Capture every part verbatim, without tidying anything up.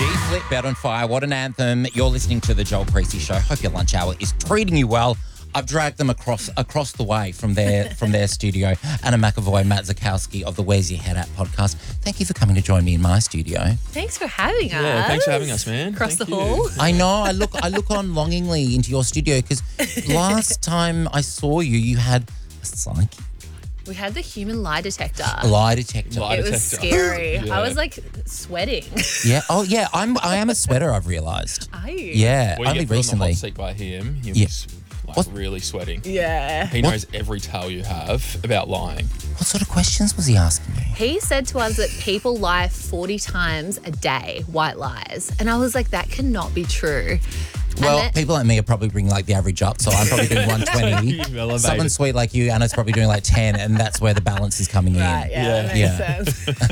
G-Flip, Belt on Fire, what an anthem. You're listening to The Joel Creasy Show. Hope your lunch hour is treating you well. I've dragged them across across the way from their from their studio. Anna McAvoy, Matt Zakowski of the Where's Your Head At podcast. Thank you for coming to join me in my studio. Thanks for having us. Yeah, thanks for having us, man. Across Thank the you. hall. I know, I look I look on longingly into your studio because last time I saw you, you had a psyche. We had the human lie detector. A lie detector. Lie it was detector. scary. Yeah. I was like sweating. Yeah. Oh, yeah. I'm. I am a sweater. I've realised. Are you? Yeah. When you only get put on the recently. hot seat by him, he Yeah. was like What? really sweating. Yeah. He knows every tale you have about lying. What sort of questions was he asking you? He said to us that people lie forty times a day, white lies. And I was like, that cannot be true. Well, then- people like me are probably bringing like the average up, so I'm probably doing one twenty. You've elevated. Someone sweet like you, Anna's probably doing like ten, and that's where the balance is coming Right, in. yeah, Yeah. that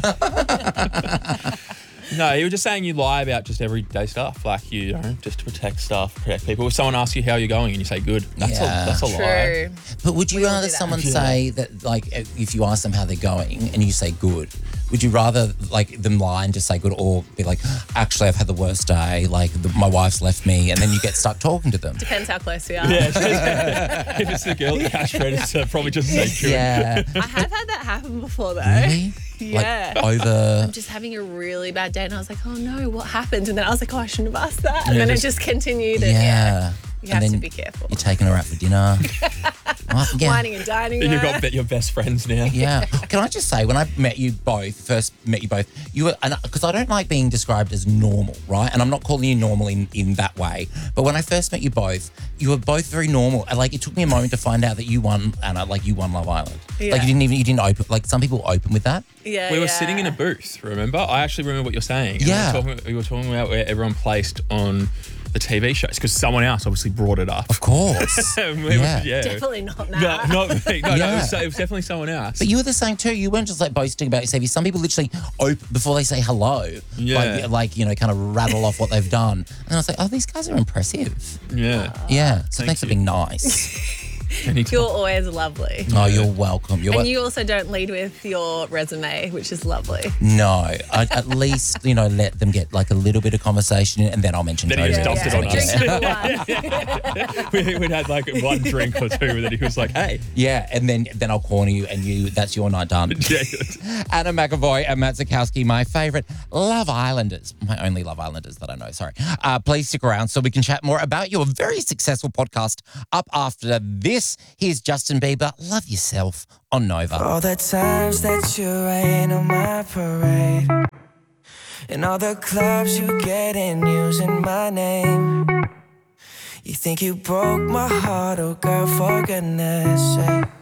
makes Yeah. sense. No, he was just saying you lie about just everyday stuff, like you, you know, just to protect stuff, protect people. If someone asks you how you're going and you say good, that's Yeah. a that's a lie. True. But would you We all rather do that. someone Yeah. say that, like, if you ask them how they're going and you say good, would you rather like them lie and just say good, or be like, actually, I've had the worst day, like the, my wife's left me, and then you get stuck talking to them? Depends how close we are. Yeah, it's just- if it's the girl at the cash register, probably just say good. Yeah. I have had that happen before though. Really? Yeah. Like over. I'm just having a really bad day and I was like, oh no, what happened? And then I was like, oh, I shouldn't have asked that. And Yeah, then just- it just continued. And Yeah. you And have to then be careful. You're taking her out for dinner. Well, yeah. Whining and dining. You've her. got be- your best friends now. Yeah. Can I just say, when I met you both, first met you both, you were, because I don't like being described as normal, right? And I'm not calling you normal in, in that way. But when I first met you both, you were both very normal. And like, it took me a moment to find out that you won, Anna, like you won Love Island. Yeah. Like you didn't even, you didn't open, like some people open with that. Yeah, We were yeah. sitting in a booth, remember? I actually remember what you're saying. And Yeah. We were talking, we were talking about where everyone placed on the T V shows because someone else obviously brought it up. Of course. And we were- Yeah. yeah. Definitely not No, now. not me. No, no, it Yeah. was, it was definitely someone else. But you were the same too. You weren't just like boasting about yourself. Some people literally open before they say hello. Yeah. Like, like, you know, kind of rattle off what they've done. And I was like, oh, these guys are impressive. yeah. Yeah. So Thank thanks for you. being nice. Anytime. You're always lovely. Oh, you're welcome. You're And wel- you also don't lead with your resume, which is lovely. No, I, at least, you know, let them get like a little bit of conversation and then I'll mention Then he Toby. just dumped it on Drink us. number one. we, we'd had like one drink or two that he was like, hey. Yeah, and then then I'll corner you and you that's your night done. Yeah. Anna McAvoy and Matt Zakowski, my favourite Love Islanders, my only Love Islanders that I know, sorry. Uh, please stick around so we can chat more about your very successful podcast up after this. Here's Justin Bieber, Love Yourself on Nova. All the times that you rain on my parade, and all the clubs you get in using my name. You think you broke my heart, oh girl, for goodness sake.